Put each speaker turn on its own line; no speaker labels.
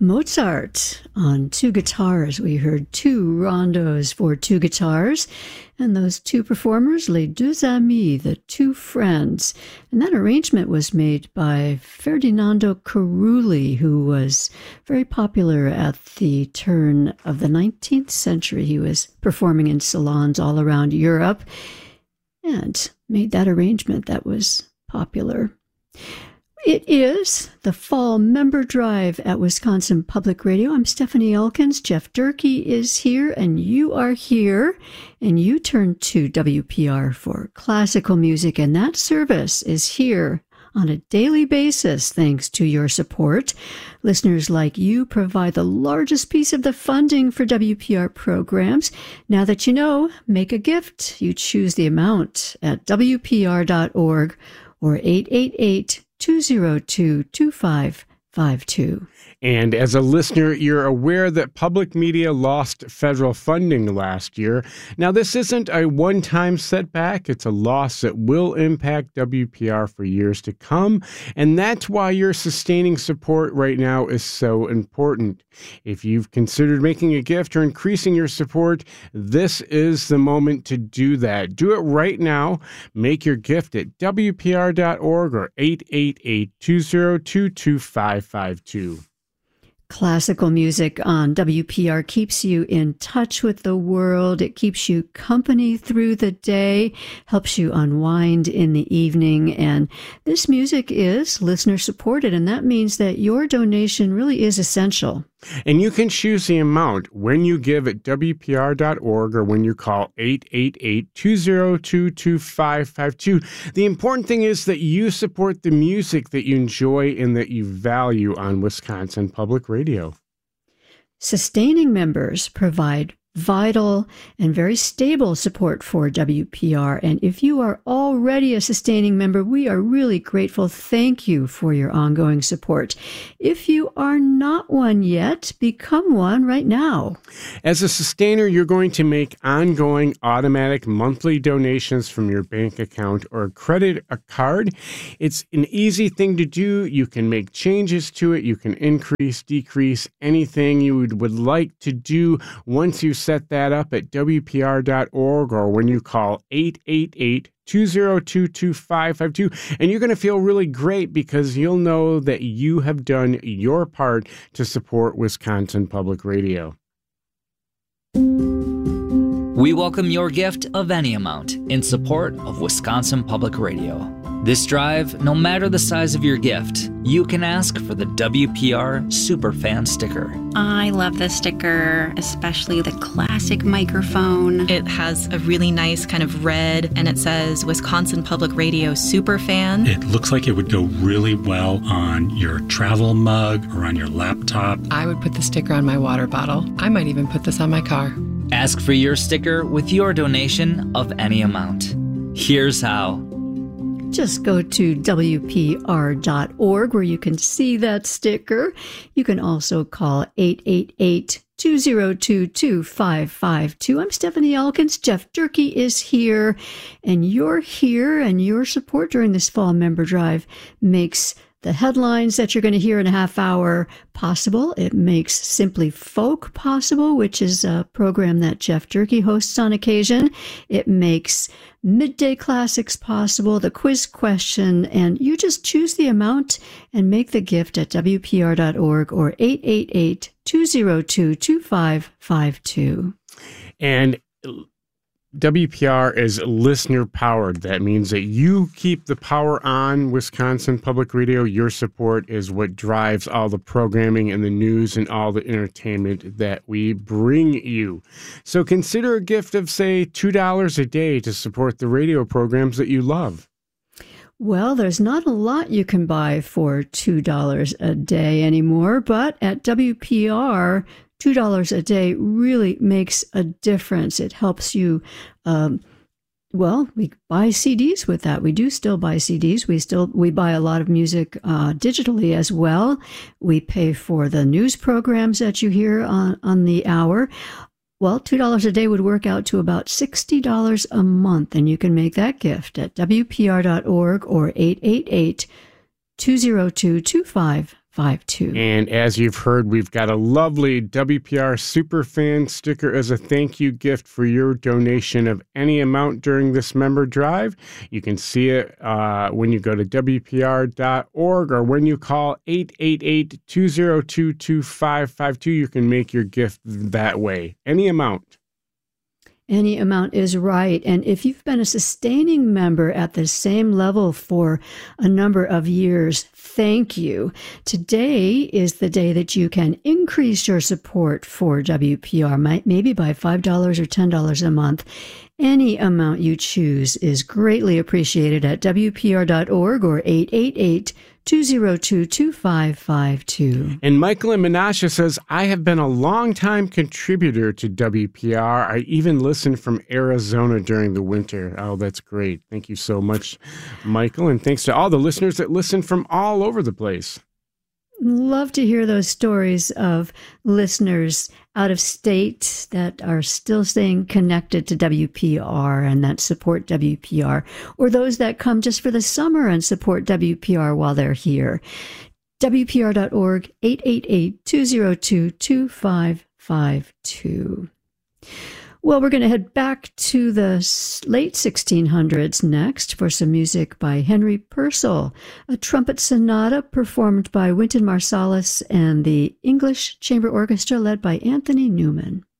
Mozart on two guitars. We heard two rondos for two guitars, and those two performers, Les Deux Amis, the two friends. And that arrangement was made by Ferdinando Carulli, who was very popular at the turn of the 19th century. He was performing in salons all around Europe and made that arrangement that was popular. It is the Fall Member Drive at Wisconsin Public Radio. I'm Stephanie Elkins. Jeff Durkee is here, and you are here, and you turn to WPR for classical music, and that service is here on a daily basis thanks to your support. Listeners like you provide the largest piece of the funding for WPR programs. Now that you know, make a gift. You choose the amount at WPR.org or 888-202-2552.
And as a listener, you're aware that public media lost federal funding last year. Now, this isn't a one-time setback. It's a loss that will impact WPR for years to come. And that's why your sustaining support right now is so important. If you've considered making a gift or increasing your support, this is the moment to do that. Do it right now. Make your gift at WPR.org or 888-202-2552.
Classical music on WPR keeps you in touch with the world. It keeps you company through the day, helps you unwind in the evening. And this music is listener supported, and that means that your donation really is essential.
And you can choose the amount when you give at WPR.org or when you call 888-202-2552. The important thing is that you support the music that you enjoy and that you value on Wisconsin Public Radio.
Sustaining members provide vital and very stable support for WPR. And if you are already a sustaining member, we are really grateful. Thank you for your ongoing support. If you are not one yet, become one right now.
As a sustainer, you're going to make ongoing automatic monthly donations from your bank account or credit a card. It's an easy thing to do. You can make changes to it. You can increase, decrease, anything you would like to do once you set that up at WPR.org or when you call 888-202-2552. And you're going to feel really great because you'll know that you have done your part to support Wisconsin Public Radio.
We welcome your gift of any amount in support of Wisconsin Public Radio. This drive, no matter the size of your gift, you can ask for the WPR Superfan sticker.
I love this sticker, especially the classic microphone.
It has a really nice kind of red, and it says Wisconsin Public Radio Superfan.
It looks like it would go really well on your travel mug or on your laptop.
I would put the sticker on my water bottle. I might even put this on my car.
Ask for your sticker with your donation of any amount. Here's how.
Just go to WPR.org where you can see that sticker. You can also call 888-202-2552. I'm Stephanie Elkins. Jeff Durkee is here, and you're here, and your support during this Fall Member Drive makes the headlines that you're going to hear in a half hour possible. It makes Simply Folk possible, which is a program that Jeff Durkee hosts on occasion. It makes Midday Classics possible, the quiz question, and you just choose the amount and make the gift at WPR.org or 888-202-2552.
And WPR is listener powered. That means that you keep the power on Wisconsin Public Radio. Your support is what drives all the programming and the news and all the entertainment that we bring you. So consider a gift of, say, $2 a day to support the radio programs that you love.
Well, there's not a lot you can buy for $2 a day anymore, but at WPR, $2 a day really makes a difference. It helps you, we buy CDs with that. We do still buy CDs. We buy a lot of music digitally as well. We pay for the news programs that you hear on the hour. Well, $2 a day would work out to about $60 a month, and you can make that gift at WPR.org or 888-202-2552.
And as you've heard, we've got a lovely WPR Superfan sticker as a thank you gift for your donation of any amount during this member drive. You can see it when you go to WPR.org or when you call 888-202-2552. You can make your gift that way. Any amount.
Any amount is right. And if you've been a sustaining member at the same level for a number of years, thank you. Today is the day that you can increase your support for WPR, maybe by $5 or $10 a month. Any amount you choose is greatly appreciated at WPR.org or 888-202-2552.
And Michael in Menasha says, I have been a longtime contributor to WPR. I even listen from Arizona during the winter. Oh, that's great. Thank you so much, Michael. And thanks to all the listeners that listen from all over the place.
Love to hear those stories of listeners out of state that are still staying connected to WPR and that support WPR, or those that come just for the summer and support WPR while they're here. WPR.org, 888-202-2552. Well, we're going to head back to the late 1600s next for some music by Henry Purcell, a trumpet sonata performed by Wynton Marsalis and the English Chamber Orchestra led by Anthony Newman.